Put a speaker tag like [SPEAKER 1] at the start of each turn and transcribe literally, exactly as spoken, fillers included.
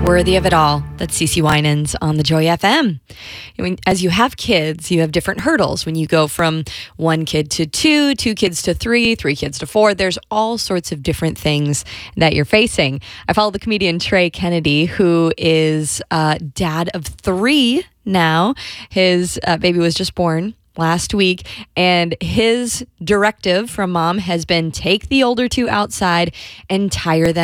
[SPEAKER 1] Worthy of It All. That's Cece Winans on the Joy F M. I mean, as you have kids, you have different hurdles. When you go from one kid to two, two kids to three, three kids to four, there's all sorts of different things that you're facing. I follow the comedian Trey Kennedy, who is uh, dad of three now. His uh, baby was just born last week, and his directive from mom has been take the older two outside and tire them